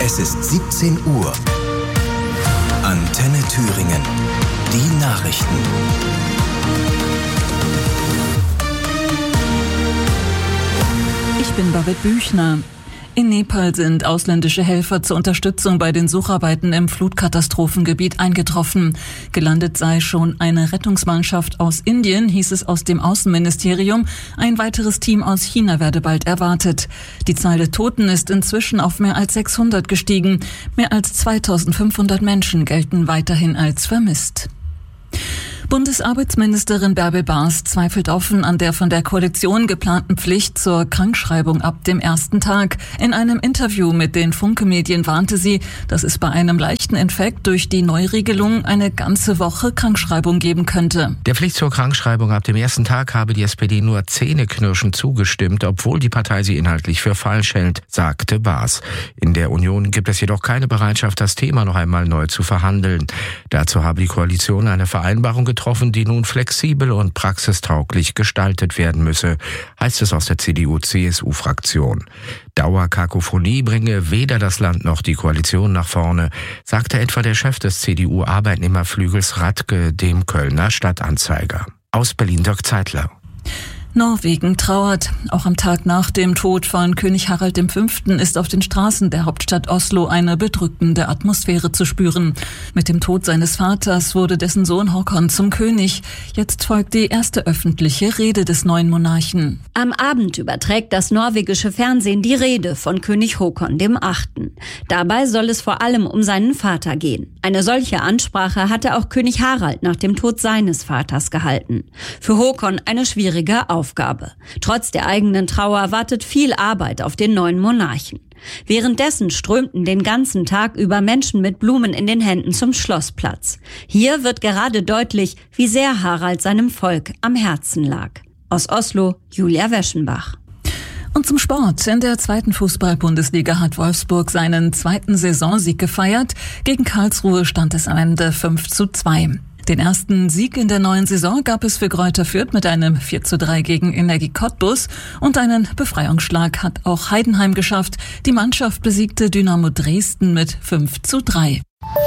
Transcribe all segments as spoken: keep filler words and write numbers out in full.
Es ist siebzehn Uhr. Antenne Thüringen. Die Nachrichten. Ich bin Babette Büchner. In Nepal sind ausländische Helfer zur Unterstützung bei den Sucharbeiten im Flutkatastrophengebiet eingetroffen. Gelandet sei schon eine Rettungsmannschaft aus Indien, hieß es aus dem Außenministerium. Ein weiteres Team aus China werde bald erwartet. Die Zahl der Toten ist inzwischen auf mehr als sechshundert gestiegen. Mehr als zweitausendfünfhundert Menschen gelten weiterhin als vermisst. Bundesarbeitsministerin Bärbel Baas zweifelt offen an der von der Koalition geplanten Pflicht zur Krankschreibung ab dem ersten Tag. In einem Interview mit den Funke-Medien warnte sie, dass es bei einem leichten Infekt durch die Neuregelung eine ganze Woche Krankschreibung geben könnte. Der Pflicht zur Krankschreibung ab dem ersten Tag habe die S P D nur zähneknirschend zugestimmt, obwohl die Partei sie inhaltlich für falsch hält, sagte Baas. In der Union gibt es jedoch keine Bereitschaft, das Thema noch einmal neu zu verhandeln. Dazu habe die Koalition eine Vereinbarung getroffen, die nun flexibel und praxistauglich gestaltet werden müsse, heißt es aus der C D U C S U-Fraktion. Dauerkakophonie bringe weder das Land noch die Koalition nach vorne, sagte etwa der Chef des C D U-Arbeitnehmerflügels Radke dem Kölner Stadtanzeiger. Aus Berlin Dirk Zeitler. Norwegen trauert. Auch am Tag nach dem Tod von König Harald der Fünfte ist auf den Straßen der Hauptstadt Oslo eine bedrückende Atmosphäre zu spüren. Mit dem Tod seines Vaters wurde dessen Sohn Håkon zum König. Jetzt folgt die erste öffentliche Rede des neuen Monarchen. Am Abend überträgt das norwegische Fernsehen die Rede von König Håkon der Achte. Dabei soll es vor allem um seinen Vater gehen. Eine solche Ansprache hatte auch König Harald nach dem Tod seines Vaters gehalten. Für Håkon eine schwierige Aufgabe. Aufgabe. Trotz der eigenen Trauer wartet viel Arbeit auf den neuen Monarchen. Währenddessen strömten den ganzen Tag über Menschen mit Blumen in den Händen zum Schlossplatz. Hier wird gerade deutlich, wie sehr Harald seinem Volk am Herzen lag. Aus Oslo, Julia Weschenbach. Und zum Sport. In der zweiten Fußball-Bundesliga hat Wolfsburg seinen zweiten Saisonsieg gefeiert. Gegen Karlsruhe stand es am Ende fünf zu zwei. Den ersten Sieg in der neuen Saison gab es für Greuther Fürth mit einem vier zu drei gegen Energie Cottbus und einen Befreiungsschlag hat auch Heidenheim geschafft. Die Mannschaft besiegte Dynamo Dresden mit fünf zu drei.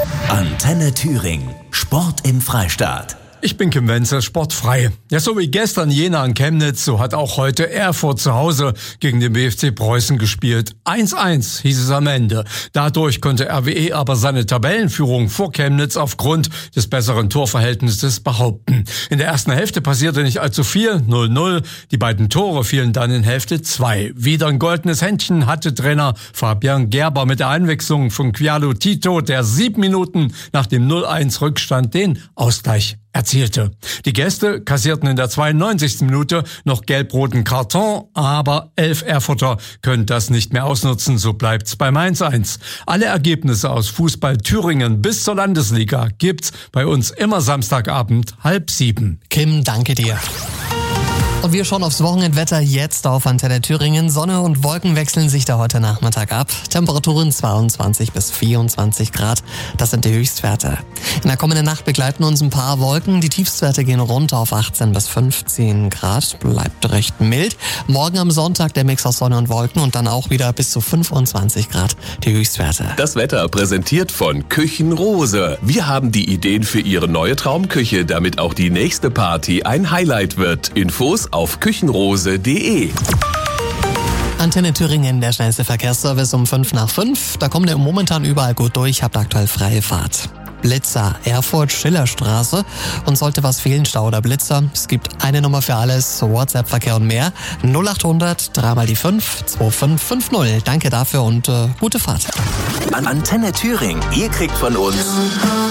Antenne Thüringen. Sport im Freistaat. Ich bin Kim Wenzel, sportfrei. Ja, so wie gestern Jena an Chemnitz, so hat auch heute Erfurt zu Hause gegen den B F C Preußen gespielt. eins eins hieß es am Ende. Dadurch konnte R W E aber seine Tabellenführung vor Chemnitz aufgrund des besseren Torverhältnisses behaupten. In der ersten Hälfte passierte nicht allzu viel, null null. Die beiden Tore fielen dann in Hälfte zwei. Wieder ein goldenes Händchen hatte Trainer Fabian Gerber mit der Einwechslung von Quialo Tito, der sieben Minuten nach dem null eins Rückstand den Ausgleich erzielte. Die Gäste kassierten in der zweiundneunzigsten Minute noch gelb-roten Karton, aber elf Erfurter können das nicht mehr ausnutzen, so bleibt's beim eins eins. Alle Ergebnisse aus Fußball Thüringen bis zur Landesliga gibt's bei uns immer Samstagabend halb sieben. Kim, danke dir. Und wir schauen aufs Wochenendwetter jetzt auf Antenne Thüringen. Sonne und Wolken wechseln sich da heute Nachmittag ab. Temperaturen zweiundzwanzig bis vierundzwanzig Grad. Das sind die Höchstwerte. In der kommenden Nacht begleiten uns ein paar Wolken. Die Tiefstwerte gehen runter auf achtzehn bis fünfzehn Grad. Bleibt recht mild. Morgen am Sonntag der Mix aus Sonne und Wolken und dann auch wieder bis zu fünfundzwanzig Grad die Höchstwerte. Das Wetter präsentiert von Küchenrose. Wir haben die Ideen für Ihre neue Traumküche, damit auch die nächste Party ein Highlight wird. Infos auf küchenrose punkt de. Antenne Thüringen, der schnellste Verkehrsservice um fünf nach fünf. Da kommt ihr momentan überall gut durch, habt aktuell freie Fahrt. Blitzer, Erfurt, Schillerstraße. Und sollte was fehlen, Stau oder Blitzer, es gibt eine Nummer für alles, WhatsApp-Verkehr und mehr. null achthundert, dreimal die fünf, zwei fünf fünf null. Danke dafür und äh, gute Fahrt. Antenne Thüringen, ihr kriegt von uns